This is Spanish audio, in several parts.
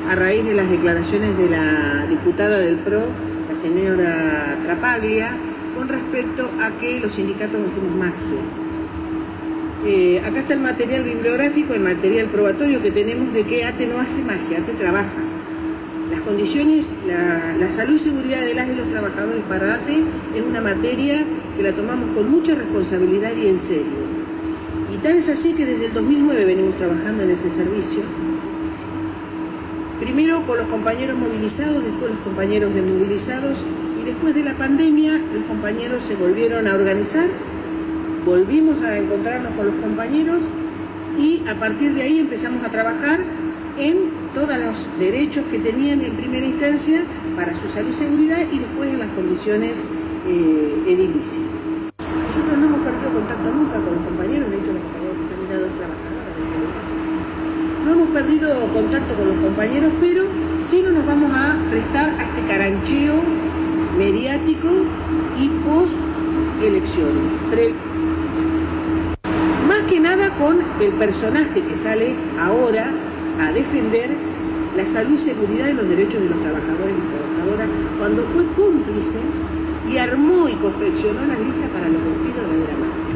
a raíz de las declaraciones de la diputada del PRO, la señora Trapaglia, con respecto a que los sindicatos hacemos magia. Acá está el material bibliográfico, el material probatorio que tenemos de que ATE no hace magia, ATE trabaja. Las condiciones, la salud y seguridad de las y los trabajadores para ATE es una materia que la tomamos con mucha responsabilidad y en serio. Y tal es así que desde el 2009 venimos trabajando en ese servicio. Primero con los compañeros movilizados, después los compañeros desmovilizados, y después de la pandemia los compañeros se volvieron a organizar, volvimos a encontrarnos con los compañeros y a partir de ahí empezamos a trabajar en todos los derechos que tenían en primera instancia para su salud y seguridad y después en las condiciones edilicias. Nosotros no hemos perdido contacto nunca con los compañeros, de hecho los compañeros que están dos trabajadoras de seguridad. No hemos perdido contacto con los compañeros, pero sí no nos vamos a prestar a este carancheo mediático y post-elecciones. Más que nada con el personaje que sale ahora a defender la salud y seguridad de los derechos de los trabajadores y trabajadoras, cuando fue cómplice y armó y confeccionó las listas para los despidos de la mano.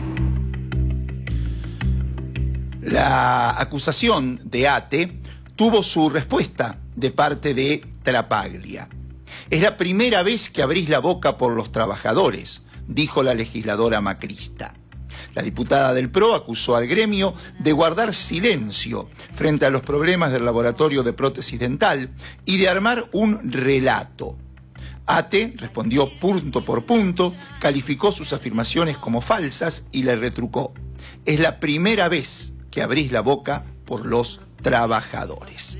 La acusación de ATE tuvo su respuesta de parte de Trapaglia. Es la primera vez que abrís la boca por los trabajadores, dijo la legisladora macrista. La diputada del PRO acusó al gremio de guardar silencio frente a los problemas del laboratorio de prótesis dental y de armar un relato. ATE respondió punto por punto, calificó sus afirmaciones como falsas y le retrucó. Es la primera vez que abrís la boca por los trabajadores.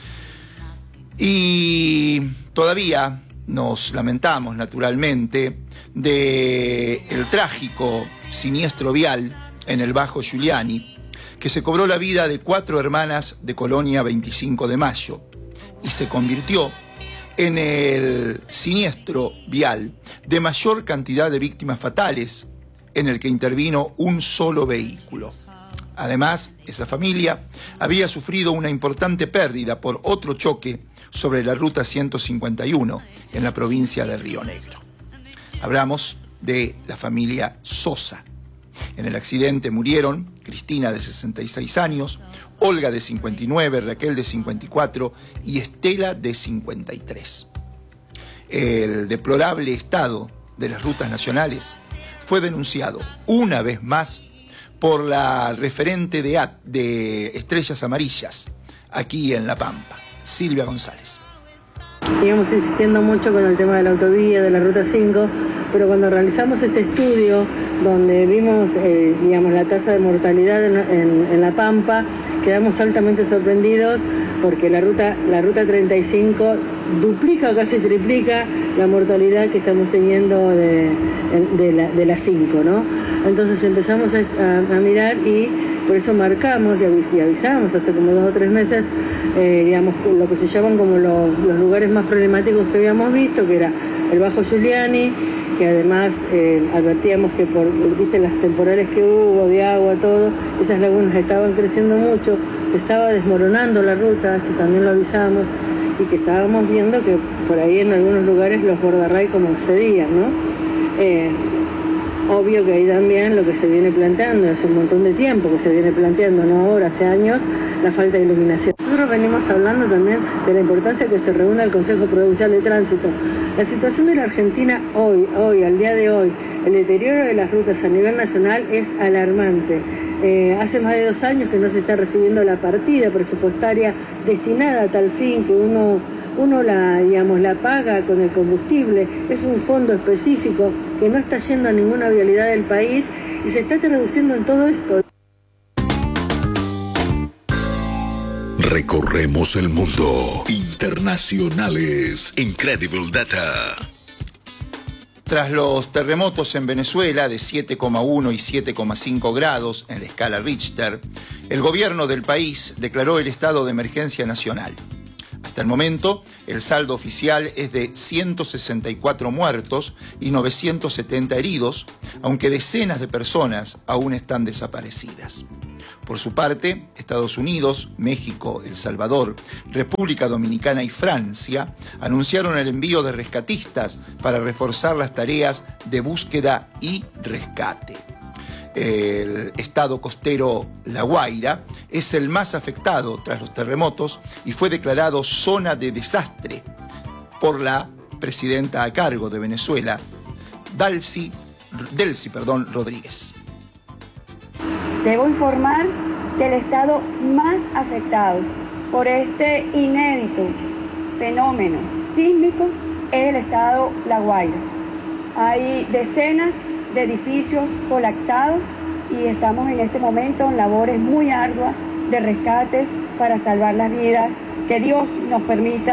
Y todavía nos lamentamos naturalmente del trágico siniestro vial en el Bajo Giuliani, que se cobró la vida de 4 hermanas de Colonia 25 de Mayo y se convirtió en el siniestro vial de mayor cantidad de víctimas fatales en el que intervino un solo vehículo. Además, esa familia había sufrido una importante pérdida por otro choque sobre la ruta 151 en la provincia de Río Negro. Hablamos de la familia Sosa. En el accidente murieron Cristina, de 66 años, Olga, de 59, Raquel, de 54 y Estela, de 53. El deplorable estado de las rutas nacionales fue denunciado una vez más por la referente de Estrellas Amarillas aquí en La Pampa, Silvia González. Íbamos insistiendo mucho con el tema de la autovía, de la Ruta 5, pero cuando realizamos este estudio, donde vimos digamos, la tasa de mortalidad en La Pampa, quedamos altamente sorprendidos porque la ruta 35 duplica o casi triplica la mortalidad que estamos teniendo de la 5, ¿no? Entonces empezamos a mirar y por eso marcamos y avisamos hace como 2 o 3 meses, digamos, lo que se llaman como los lugares más problemáticos que habíamos visto, que era el Bajo Giuliani, que además advertíamos que por, viste, las temporales que hubo de agua, todo, esas lagunas estaban creciendo mucho, se estaba desmoronando la ruta, eso también lo avisamos, y que estábamos viendo que por ahí en algunos lugares los bordarray como cedían, ¿no? Obvio que ahí también lo que se viene planteando, hace un montón de tiempo que se viene planteando, no ahora, hace años, la falta de iluminación. Nosotros venimos hablando también de la importancia que se reúna el Consejo Provincial de Tránsito. La situación de la Argentina hoy, al día de hoy, el deterioro de las rutas a nivel nacional es alarmante. Hace más de 2 años que no se está recibiendo la partida presupuestaria destinada a tal fin, que uno la paga con el combustible. Es un fondo específico que no está yendo a ninguna vialidad del país y se está traduciendo en todo esto. Recorremos el mundo. Internacionales. Incredible Data. Tras los terremotos en Venezuela de 7,1 y 7,5 grados en la escala Richter, el gobierno del país declaró el estado de emergencia nacional. Hasta el momento, el saldo oficial es de 164 muertos y 970 heridos, aunque decenas de personas aún están desaparecidas. Por su parte, Estados Unidos, México, El Salvador, República Dominicana y Francia anunciaron el envío de rescatistas para reforzar las tareas de búsqueda y rescate. El estado costero La Guaira es el más afectado tras los terremotos y fue declarado zona de desastre por la presidenta a cargo de Venezuela, Delcy Rodríguez. Debo informar que el estado más afectado por este inédito fenómeno sísmico es el estado La Guaira. Hay decenas de edificios colapsados y estamos en este momento en labores muy arduas de rescate para salvar las vidas. Que Dios nos permita